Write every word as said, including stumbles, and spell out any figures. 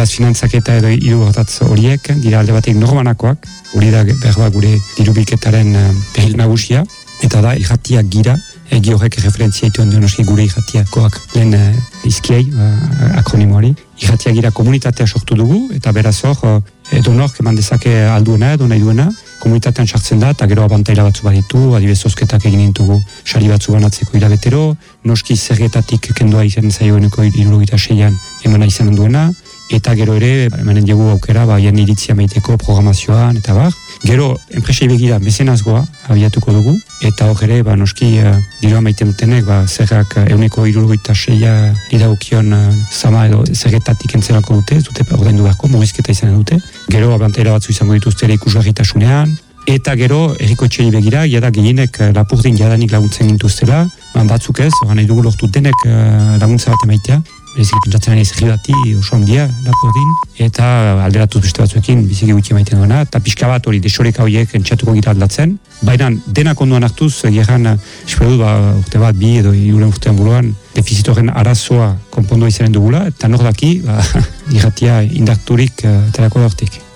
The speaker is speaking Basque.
Beraz, finantzaketa edo hiru hortatz horiek, dira alde batek norbanakoak, hori da berba gure dirubilketaren behil nagusia, eta da irratiak gira, egi horrek referentzia ituen duen oski gure irratiakoak lehen uh, izkiei, uh, akronimoari. Irratiak gira komunitatea sortu dugu, eta beraz hor, edo nork eman dezake alduena, edo nahi duena, komunitatean sartzen da, eta gero abantaila batzu baditu, adibidez zozketak egin dintugu sari batzu banatzeko hilabetero, noski zergetatik kendua izan zaioeneko hirurogeita seian emana izan duena, eta gero ere, emanen dugu aukera, ba, jen iritzia meiteko programazioan, eta bar. Gero, enpresei begira mezenazgoa abiatuko dugu, eta hor ere, ba, noski, uh, dirua maiten dutenek, ba, zerrak uh, euneko hirurogeita seia iragukion uh, zama edo zergetatik entzerako dute, ez dute ordaindu beharko, murrizketa izan dute. Gero, abantaila batzu izango dituzte ere ikusgarritasunean, eta gero, erriko etxei begira, jada gehienek uh, lapurdin jadanik laguntzen gintuztela, ba, batzuk ez, oran nahi dugu lortu denek uh, laguntza bat emaitea. Berezik pentsatzen ari zerri oso handia, lapurdin, eta alderatuz beste batzuekin biziki gutxi maiten duena, eta pixka bat hori desoreka horiek entxatuko gira aldatzen. Baina denak onduan hartuz, gerran, espero dut, ba, urte bat, bi edo hiruren urtean buruan, defizitoren arazoa konpondua izanen dugula, eta nor daki, ba, irratia indarturik uh, terako da hortik.